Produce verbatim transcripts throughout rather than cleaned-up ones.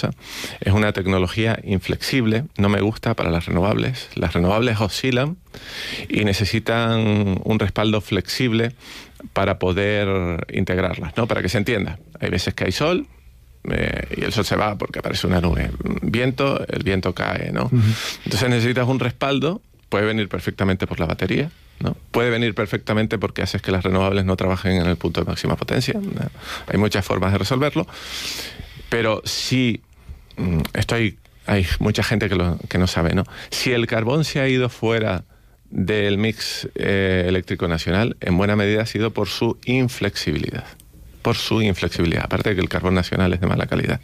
cosa. Es una tecnología inflexible, no me gusta para las renovables. Las renovables oscilan y necesitan un respaldo flexible para poder integrarlas, ¿no? Para que se entienda. Hay veces que hay sol, Eh, y el sol se va porque aparece una nube. Viento, el viento cae, ¿no? Uh-huh. Entonces necesitas un respaldo. Puede venir perfectamente por la batería, ¿no? Puede venir perfectamente porque haces que las renovables no trabajen en el punto de máxima potencia, ¿no? Hay muchas formas de resolverlo, pero si esto hay, hay mucha gente que, lo, que no sabe, ¿no? Si el carbón se ha ido fuera del mix eh, eléctrico nacional, en buena medida ha sido por su inflexibilidad. por su inflexibilidad, aparte de que el carbón nacional es de mala calidad.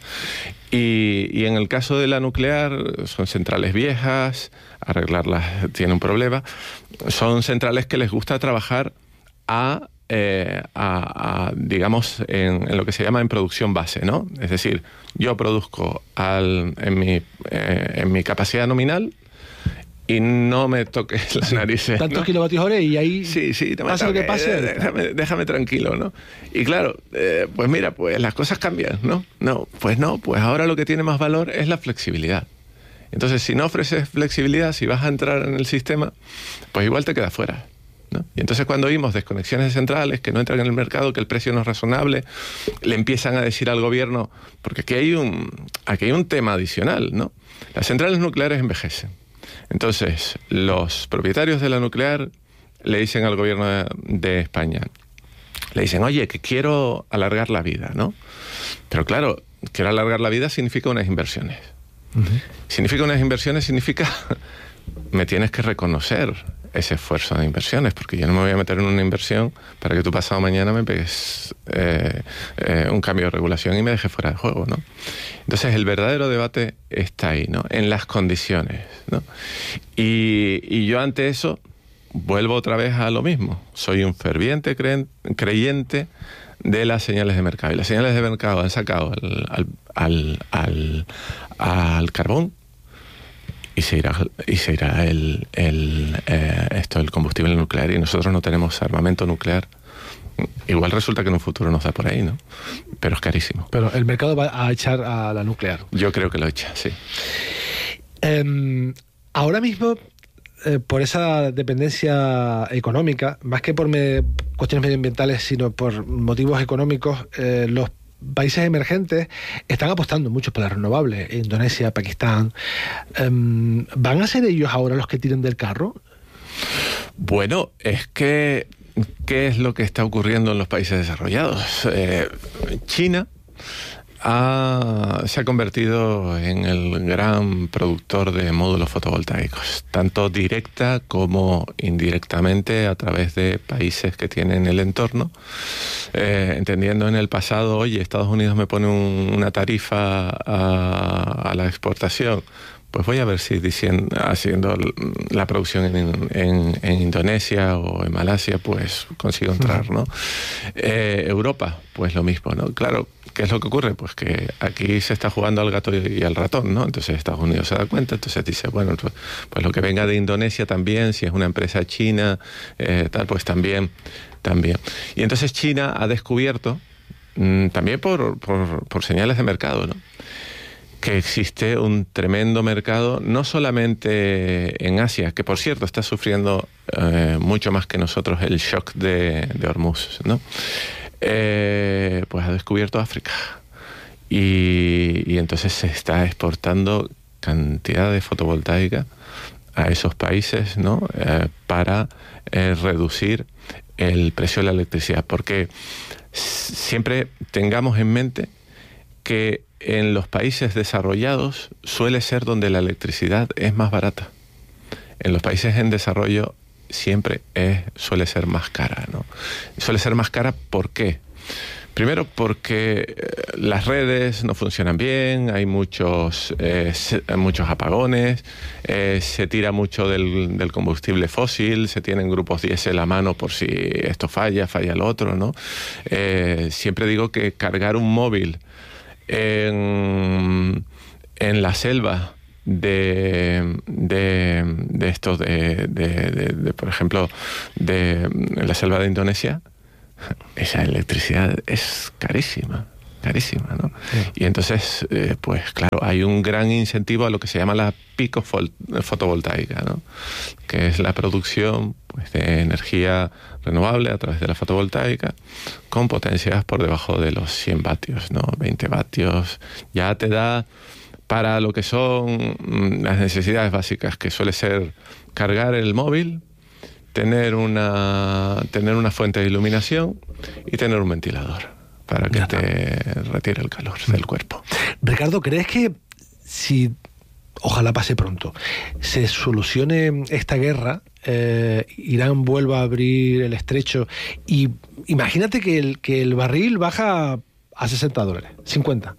Y, y en el caso de la nuclear, son centrales viejas, arreglarlas tiene un problema, son centrales que les gusta trabajar a, eh, a, a digamos, en, en lo que se llama en producción base, ¿no? Es decir, yo produzco al, en, mi, eh, en mi capacidad nominal, y no me toques las narices. Tantos ¿no? kilovatios hora y ahí sí, sí, no me pasa toque, lo que pase. Déjame, déjame tranquilo, ¿no? Y claro, eh, pues mira, pues las cosas cambian, ¿no? No, pues no, pues ahora lo que tiene más valor es la flexibilidad. Entonces, si no ofreces flexibilidad, si vas a entrar en el sistema, pues igual te quedas fuera, ¿no? Y entonces cuando oímos desconexiones de centrales que no entran en el mercado, que el precio no es razonable, le empiezan a decir al gobierno, porque aquí hay un, aquí hay un tema adicional, ¿no? Las centrales nucleares envejecen. Entonces, los propietarios de la nuclear le dicen al gobierno de, de España, le dicen, oye, que quiero alargar la vida, ¿no? Pero claro, quiero alargar la vida significa unas inversiones. Uh-huh. Significa unas inversiones, significa, me tienes que reconocer ese esfuerzo de inversiones, porque yo no me voy a meter en una inversión para que tú pasado mañana me pegues eh, eh, un cambio de regulación y me dejes fuera de juego, ¿no? Entonces el verdadero debate está ahí, ¿no? En las condiciones, ¿no? Y, y yo ante eso vuelvo otra vez a lo mismo. Soy un ferviente creen, creyente de las señales de mercado. Y las señales de mercado han sacado al, al, al, al, al carbón, y se irá, y se irá el, el, eh, esto, el combustible nuclear, y nosotros no tenemos armamento nuclear. Igual resulta que en un futuro nos da por ahí, ¿no? Pero es carísimo. Pero el mercado va a echar a la nuclear. Yo creo que lo echa, sí. Eh, ahora mismo, eh, por esa dependencia económica, más que por me, cuestiones medioambientales, sino por motivos económicos, eh, los países emergentes están apostando mucho por las renovables. Indonesia, Pakistán. Um, ¿Van a ser ellos ahora los que tiren del carro? Bueno, es que ¿qué es lo que está ocurriendo en los países desarrollados? Eh, China ha, se ha convertido en el gran productor de módulos fotovoltaicos, tanto directa como indirectamente a través de países que tienen el entorno, eh, entendiendo en el pasado, oye, Estados Unidos me pone un, una tarifa a, a la exportación, pues voy a ver si diciendo, haciendo la producción en, en, en Indonesia o en Malasia, pues consigo entrar, ¿no? Eh, Europa, pues lo mismo, ¿no? Claro, ¿qué es lo que ocurre? Pues que aquí se está jugando al gato y al ratón, ¿no? Entonces Estados Unidos se da cuenta, entonces dice, bueno, pues, pues lo que venga de Indonesia también, si es una empresa china, eh, tal, pues también, también. Y entonces China ha descubierto, mmm, también por, por, por señales de mercado, ¿no?, que existe un tremendo mercado, no solamente en Asia, que por cierto está sufriendo eh, mucho más que nosotros el shock de, de Hormuz, ¿no? Eh, pues ha descubierto África. Y, y entonces se está exportando cantidad de fotovoltaica a esos países, ¿no? Eh, para eh, reducir el precio de la electricidad. Porque siempre tengamos en mente que en los países desarrollados suele ser donde la electricidad es más barata. En los países en desarrollo siempre es, suele ser más cara, ¿no? Suele ser más cara, ¿por qué? Primero porque las redes no funcionan bien, hay muchos, eh, muchos apagones, eh, se tira mucho del, del combustible fósil, se tienen grupos diésel a mano por si esto falla, falla el otro, ¿no? Eh, siempre digo que cargar un móvil En, en la selva de, de, de esto, de, de, de, de, por ejemplo, de, en la selva de Indonesia, esa electricidad es carísima. carísima, ¿no? Sí. Y entonces, eh, pues claro, hay un gran incentivo a lo que se llama la pico-fotovoltaica, ¿no? Que es la producción, pues, de energía renovable a través de la fotovoltaica con potencias por debajo de los cien vatios, ¿no? veinte vatios. Ya te da para lo que son mm, las necesidades básicas, que suele ser cargar el móvil, tener una, tener una fuente de iluminación y tener un ventilador para que te retire el calor del cuerpo. Ricardo, ¿crees que si, ojalá pase pronto, se solucione esta guerra, eh, Irán vuelva a abrir el estrecho y imagínate que el, que el barril baja a sesenta dólares, cincuenta?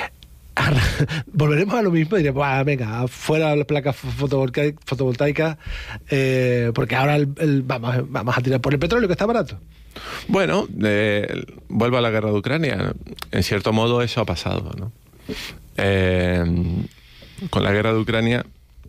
Volveremos a lo mismo y diremos, ah, venga, fuera las placas fotovoltaicas, fotovoltaicas eh, porque ahora el, el, vamos, vamos a tirar por el petróleo, que está barato. Bueno, eh, vuelvo a la guerra de Ucrania. En cierto modo eso ha pasado, ¿no? Eh, con la guerra de Ucrania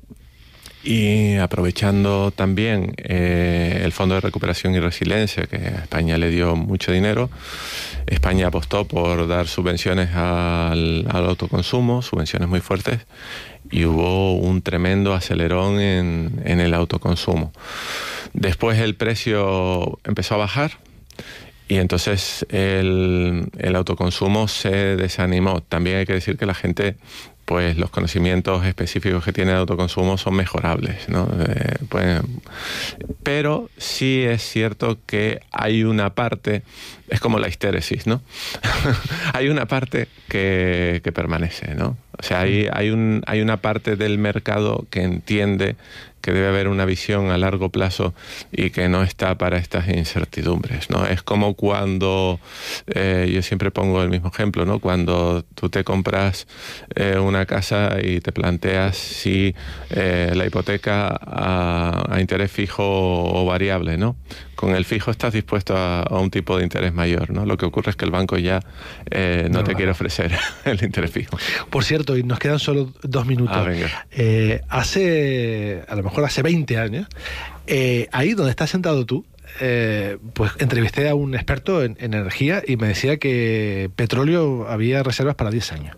y aprovechando también eh, el Fondo de Recuperación y Resiliencia, que a España le dio mucho dinero, España apostó por dar subvenciones al, al autoconsumo, subvenciones muy fuertes, y hubo un tremendo acelerón en, en el autoconsumo. Después el precio empezó a bajar y entonces el, el autoconsumo se desanimó. También hay que decir que la gente, pues los conocimientos específicos que tiene el autoconsumo son mejorables, ¿no? Eh, pues, pero sí es cierto que hay una parte, es como la histéresis, ¿no? Hay una parte que, que permanece, ¿no? O sea, hay, hay, un, hay una parte del mercado que entiende que debe haber una visión a largo plazo y que no está para estas incertidumbres, ¿no? Es como cuando, eh, yo siempre pongo el mismo ejemplo, ¿no? Cuando tú te compras eh, una casa y te planteas si eh, la hipoteca a, a interés fijo o variable, ¿no? Con el fijo estás dispuesto a, a un tipo de interés mayor, ¿no? Lo que ocurre es que el banco ya eh, no, no te vale. quiere ofrecer el interés fijo. Por cierto, y nos quedan solo dos minutos. Ah, venga. Eh, hace, a lo mejor hace veinte años, eh, ahí donde estás sentado tú, eh, pues entrevisté a un experto en, en energía y me decía que petróleo había reservas para diez años.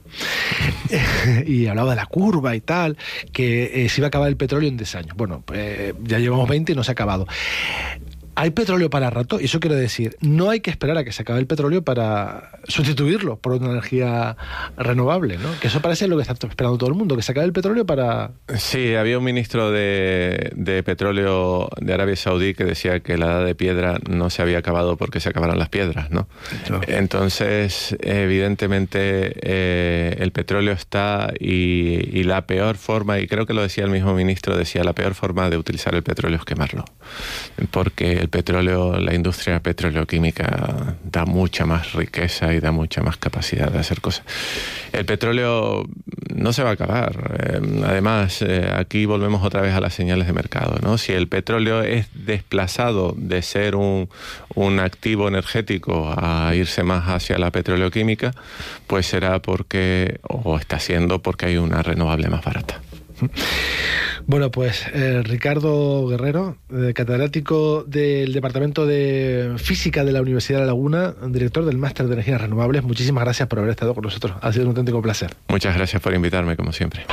Y hablaba de la curva y tal, que eh, se iba a acabar el petróleo en diez años. Bueno, pues ya llevamos veinte y no se ha acabado. Hay petróleo para rato, y eso quiero decir, no hay que esperar a que se acabe el petróleo para sustituirlo por una energía renovable, ¿no? Que eso parece lo que está esperando todo el mundo, que se acabe el petróleo para... Sí, había un ministro de, de petróleo de Arabia Saudí que decía que la edad de piedra no se había acabado porque se acabaran las piedras, ¿no? No. Entonces, evidentemente, eh, el petróleo está y, y la peor forma, y creo que lo decía el mismo ministro, decía la peor forma de utilizar el petróleo es quemarlo, porque el petróleo, la industria petroleoquímica da mucha más riqueza y da mucha más capacidad de hacer cosas. El petróleo no se va a acabar. Eh, además, eh, aquí volvemos otra vez a las señales de mercado, ¿no? Si el petróleo es desplazado de ser un, un activo energético a irse más hacia la petroleoquímica, pues será porque, o está siendo porque hay una renovable más barata. Bueno, pues eh, Ricardo Guerrero, eh, catedrático del Departamento de Física de la Universidad de La Laguna, director del Máster de Energías Renovables, muchísimas gracias por haber estado con nosotros. Ha sido un auténtico placer. Muchas gracias por invitarme, como siempre.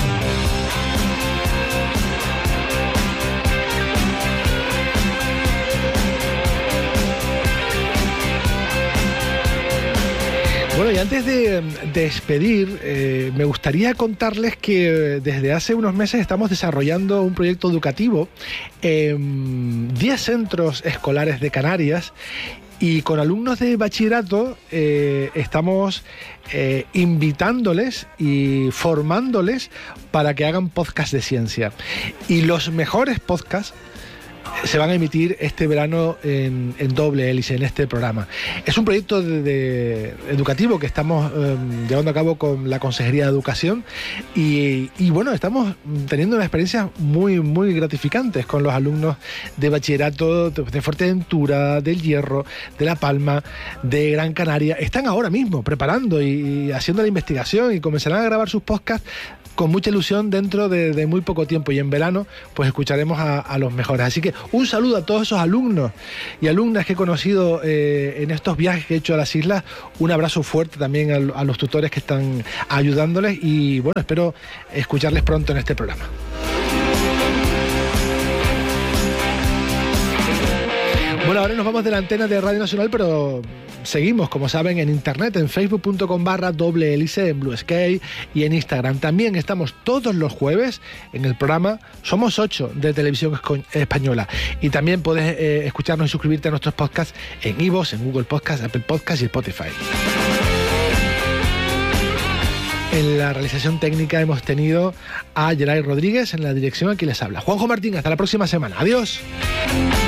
Bueno, y antes de, de despedir, eh, me gustaría contarles que desde hace unos meses estamos desarrollando un proyecto educativo en diez centros escolares de Canarias, y con alumnos de bachillerato eh, estamos eh, invitándoles y formándoles para que hagan podcast de ciencia. Y los mejores podcasts se van a emitir este verano en, en doble hélice, en este programa. Es un proyecto de, de educativo que estamos eh, llevando a cabo con la Consejería de Educación y, y bueno, estamos teniendo una experiencia muy, muy gratificantes con los alumnos de bachillerato de, de Fuerteventura, del Hierro, de La Palma, de Gran Canaria. Están ahora mismo preparando y, y haciendo la investigación y comenzarán a grabar sus podcasts con mucha ilusión dentro de, de muy poco tiempo, y en verano pues escucharemos a, a los mejores. Así que un saludo a todos esos alumnos y alumnas que he conocido eh, en estos viajes que he hecho a las islas. Un abrazo fuerte también a, a los tutores que están ayudándoles, y bueno, espero escucharles pronto en este programa. Bueno, ahora nos vamos de la antena de Radio Nacional, pero seguimos, como saben, en internet, en facebook punto com barra doble hélice, en Blue Sky y en Instagram. También estamos todos los jueves en el programa Somos Ocho de Televisión Española. Y también puedes eh, escucharnos y suscribirte a nuestros podcasts en iVoox, en Google Podcasts, Apple Podcasts y Spotify. En la realización técnica hemos tenido a Geray Rodríguez, en la dirección aquí les habla Juanjo Martín. Hasta la próxima semana. Adiós.